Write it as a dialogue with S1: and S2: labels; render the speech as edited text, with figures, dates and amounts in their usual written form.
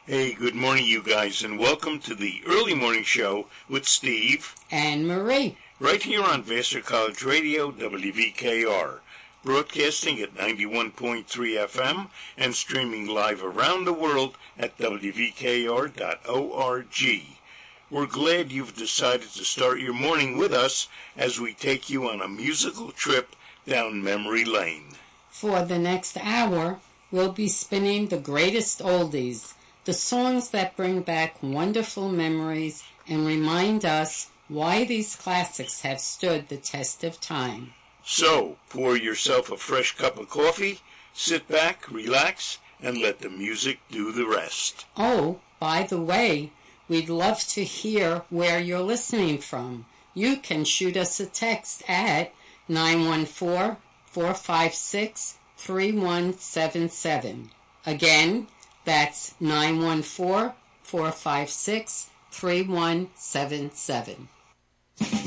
S1: Hey, good morning, you guys, and welcome to the early morning show with Steve
S2: and Marie,
S1: right here on Vassar College Radio, WVKR, broadcasting at 91.3 FM and streaming live around the world at WVKR.org. We're glad you've decided to start your morning with us as we take you on a musical trip down memory lane.
S2: For the next hour, we'll be spinning the greatest oldies, the songs that bring back wonderful memories and remind us why these classics have stood the test of time.
S1: So, pour yourself a fresh cup of coffee, sit back, relax, and let the music do the rest.
S2: Oh, by the way, we'd love to hear where you're listening from. You can shoot us a text at 914-456-3177. Again, that's 914-456-3177.